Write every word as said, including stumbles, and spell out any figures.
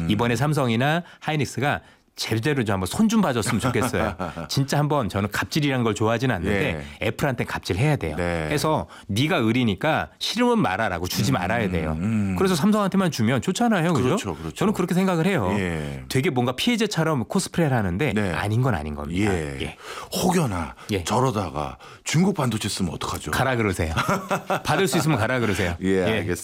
이번에 삼성이나 하이닉스가 제대로 좀 한번 손 좀 봐줬으면 좋겠어요. 진짜 한번 저는 갑질이라는 걸 좋아하지는 않는데 예. 애플한테 갑질해야 돼요. 네. 해서 네가 의리니까 싫으면 말아라고 주지 말아야 돼요. 음. 그래서 삼성한테만 주면 좋잖아요. 그죠? 그렇죠, 그렇죠. 저는 그렇게 생각을 해요. 예. 되게 뭔가 피해자처럼 코스프레를 하는데 네. 아닌 건 아닌 겁니다. 예. 예. 혹여나 예. 저러다가 중국 반도체 쓰면 어떡하죠? 가라 그러세요. 받을 수 있으면 가라 그러세요. 예, 알겠습니다.